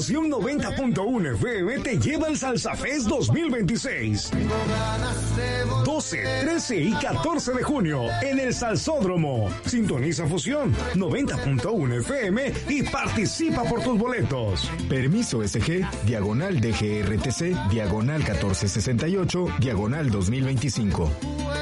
Fusión 90.1 FM te lleva al Salsa Fest 2026. 12, 13 y 14 de junio en el Salsódromo. Sintoniza Fusión 90.1 FM y participa por tus boletos. Permiso SG, diagonal DGRTC, diagonal 1468, diagonal 2025.